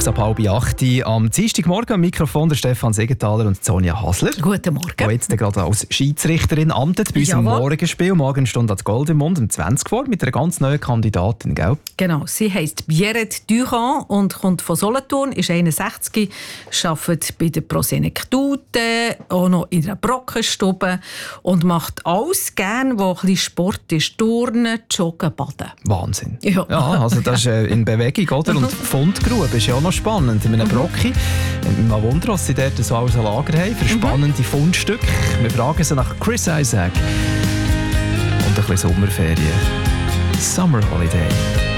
ab 7:30 am Dienstagmorgen am Mikrofon der Stefan Siegenthaler und Sonja Hasler. Guten Morgen. Die jetzt gerade als Schiedsrichterin amtet bei unserem Morgenspiel. Morgen steht das Gold im Mund um 20 vor mit einer ganz neuen Kandidatin, gell? Genau, sie heisst Bjerret Durand und kommt von Solothurn, ist 61, arbeitet bei der Prosenektute, auch noch in einer Brockenstube und macht alles gerne, wo ein bisschen Sport ist. Turnen, Joggen, Baden. Wahnsinn. Ja. Also das ist in Bewegung, oder? Und Fundgrube ist ja auch noch spannend. In einem Brocki. Man wundert, was sie dort so alles ein Lager haben für spannende Fundstücke. Wir fragen sie nach Chris Isaak. Und ein bisschen Sommerferien. Summer Holiday.